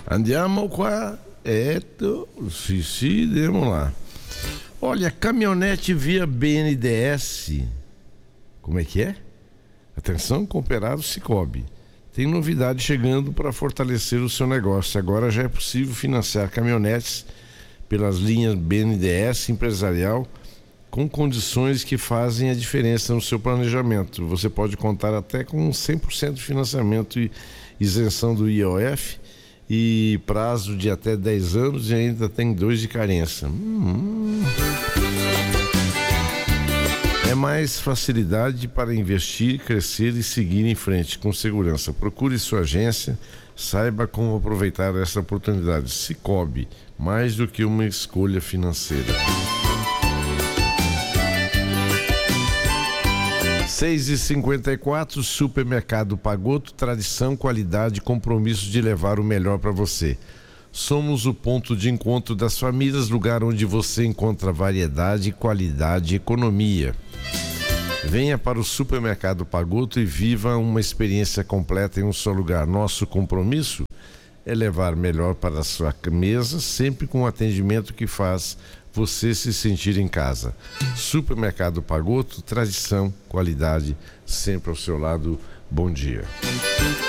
Andiamo qua. Sì, vamos lá. Olha, caminhonete via BNDES. Como é que é? Atenção, cooperado Sicoob. Tem novidade chegando para fortalecer o seu negócio. Agora já é possível financiar caminhonetes pelas linhas BNDES empresarial com condições que fazem a diferença no seu planejamento. Você pode contar até com 100% de financiamento e isenção do IOF e prazo de até 10 anos e ainda tem 2 de carência. É mais facilidade para investir, crescer e seguir em frente com segurança. Procure sua agência, saiba como aproveitar essa oportunidade. Sicoob, mais do que uma escolha financeira. 6h54, Supermercado Pagotto, tradição, qualidade e compromisso de levar o melhor para você. Somos o ponto de encontro das famílias, lugar onde você encontra variedade, qualidade e economia. Venha para o Supermercado Pagotto e viva uma experiência completa em um só lugar. Nosso compromisso é levar melhor para a sua mesa, sempre com um atendimento que faz você se sentir em casa. Supermercado Pagotto, tradição, qualidade, sempre ao seu lado. Bom dia.